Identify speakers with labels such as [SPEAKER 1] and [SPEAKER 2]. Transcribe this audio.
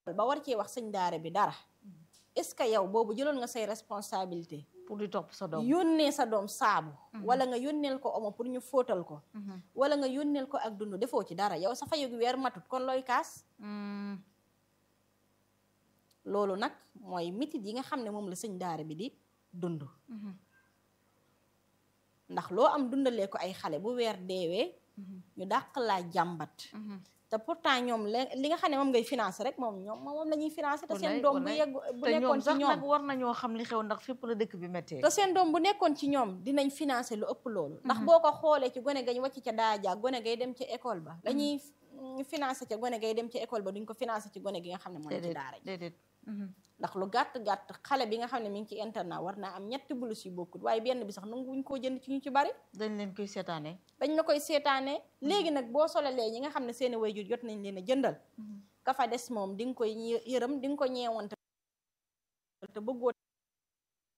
[SPEAKER 1] ba war cee wax sëñ daara bi dara est-ce que yow boobu jëloon nga say responsabilité
[SPEAKER 2] pour di topp sa doom
[SPEAKER 1] yónnee sa doom saabu wala nga yónneel ko omo pour ñu fóotal ko wala nga yónneel ko ak dund defoo ci dara yow sa fayug weer matut kon looy kaas loolu nag mooy mitit yi nga xam ne moom la sëñ daara bi di dund ndax loo am dundalee ko ay xale bu weer deewee ñu dàq laa jàmbat te pourtant ñoom li nga xam ne moom ngay financé rek moom la ñuy financé te seen doom bu nekkoon ci ñoom
[SPEAKER 2] nag war nañoo xam li xew ndax fépp la dëkk bi méttee
[SPEAKER 1] te seen doom bu nekkoon ci ñoom dinañ financé lu ëpp loolu ndax boo ko xoolee ci gone gañ wàcc ca daaja gone gay dem ci école ba la ñuy financé ca gone gay dem ci école ba duñ ko financé ci gone gi nga xam ne moo ne ci daara ji ndax lu gàtt-gàtt xale bi nga xam ne mi ngi ci internat war naa am ñetti bulus yu bokkut waaye benn bi sax nanguwuñ koo jënd ci ñu ci bari
[SPEAKER 2] dañ leen koy seetaane
[SPEAKER 1] dañ la koy seetaane léegi nag boo solalee ñi nga xam ne seeni waajur jot nañ leen a jëndal ka fa des moom di nga koy yërëm di nga ko ñeewante te bëggoo